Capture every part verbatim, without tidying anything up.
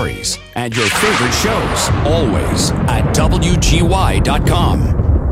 stories, and your favorite shows, always at W G Y dot com.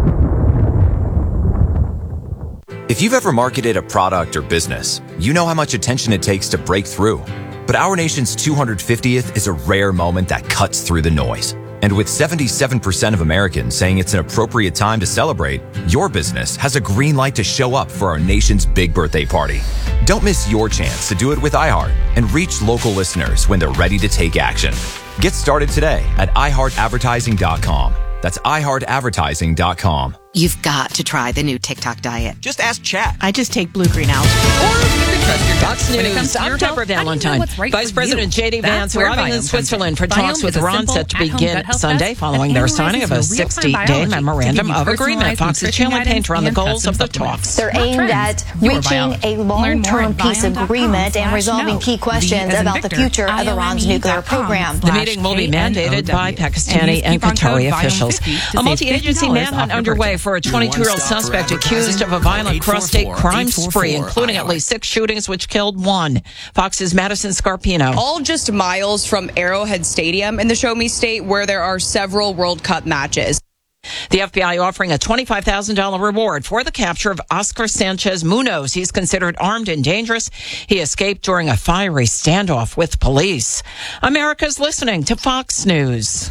If you've ever marketed a product or business, you know how much attention it takes to break through. But our nation's two hundred fiftieth is a rare moment that cuts through the noise. And with seventy-seven percent of Americans saying it's an appropriate time to celebrate, your business has a green light to show up for our nation's big birthday party. Don't miss your chance to do it with iHeart and reach local listeners when they're ready to take action. Get started today at i heart advertising dot com. That's i heart advertising dot com. You've got to try the new TikTok diet. Just ask chat. I just take blue-green algae. Or you can trust your Fox gut. When it comes News, to I'm your Deborah health, how do you know Valentine. what's right Vice for President you? J D Vance That's where arriving in Viome Switzerland for comes in. talks Viome with is a Iran simple, set to at-home begin gut health Sunday test following that their analyzes signing of a your real-time sixty-day biology memorandum to give of you agreement. personalized Fox's nutrition Sheila guidance Painter on the and goals custom of the supplements. talks. They're Not aimed trends. at Your reaching biology. a Learn more long-term at peace Viome dot com agreement and slash resolving no. key questions V as in about the Victor. future of Iran's nuclear program. The meeting will be mandated by Pakistani and Qatari officials. A multi-agency manhunt underway for a twenty-two-year-old suspect accused of a violent cross-state crime spree, including at least six shootings, which killed one. Fox's Madison Scarpino. All just miles from Arrowhead Stadium in the Show Me State, where there are several World Cup matches. The F B I offering a twenty-five thousand dollars reward for the capture of Oscar Sanchez Munoz. He's considered armed and dangerous. He escaped during a fiery standoff with police. America's listening to Fox News.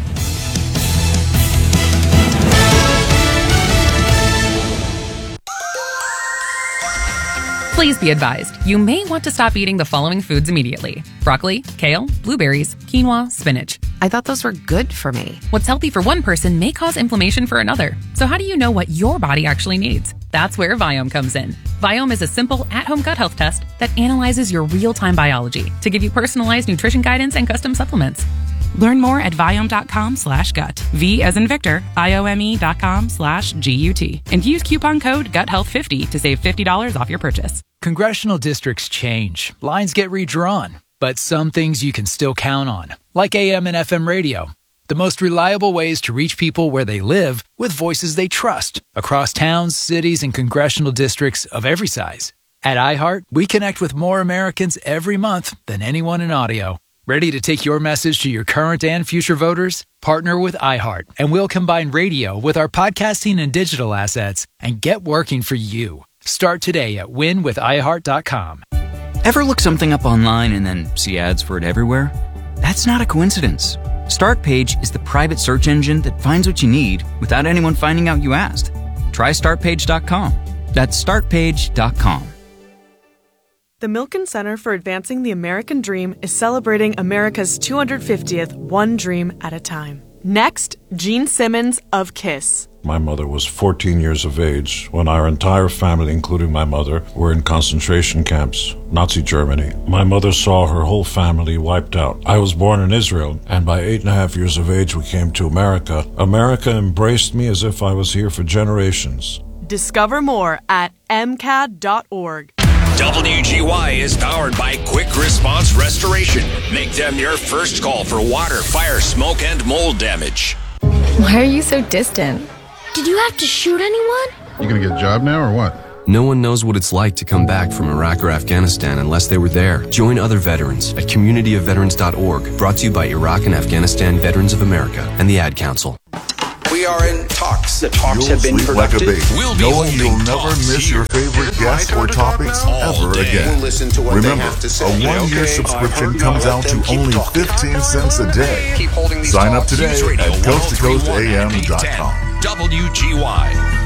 Please be advised, you may want to stop eating the following foods immediately. Broccoli, kale, blueberries, quinoa, spinach. I thought those were good for me. What's healthy for one person may cause inflammation for another. So how do you know what your body actually needs? That's where Viome comes in. Viome is a simple at-home gut health test that analyzes your real-time biology to give you personalized nutrition guidance and custom supplements. Learn more at Viome dot com slash gut. V as in Victor, I O M E dot com slash G U T. And use coupon code gut health fifty to save fifty dollars off your purchase. Congressional districts change. Lines get redrawn. But some things you can still count on, like A M and F M radio. The most reliable ways to reach people where they live with voices they trust across towns, cities, and congressional districts of every size. At iHeart, we connect with more Americans every month than anyone in audio. Ready to take your message to your current and future voters? Partner with iHeart, and we'll combine radio with our podcasting and digital assets and get working for you. Start today at win with i heart dot com. Ever look something up online and then see ads for it everywhere? That's not a coincidence. StartPage is the private search engine that finds what you need without anyone finding out you asked. Try start page dot com. That's start page dot com. The Milken Center for Advancing the American Dream is celebrating America's two hundred fiftieth One Dream at a Time. Next, Gene Simmons of KISS. My mother was fourteen years of age when our entire family, including my mother, were in concentration camps, Nazi Germany. My mother saw her whole family wiped out. I was born in Israel, and by eight and a half years of age we came to America. America embraced me as if I was here for generations. Discover more at m c a d dot org. W G Y is powered by Quick Response Restoration. Make them your first call for water, fire, smoke, and mold damage. Why are you so distant? Did you have to shoot anyone? You gonna get a job now or what? No one knows what it's like to come back from Iraq or Afghanistan unless they were there. Join other veterans at community of veterans dot org. Brought to you by Iraq and Afghanistan Veterans of America and the Ad Council. We are in talks. The talks You'll have been sleep productive. like a baby, we'll be knowing you'll never miss here. your favorite guests or topics ever day. again. We'll listen to what Remember, they have to say. a one-year Okay, subscription uh, comes let out them to keep only talking. fifteen cents a day. Keep holding these Sign up talks. today News Radio at coast to coast a m dot com. W G Y.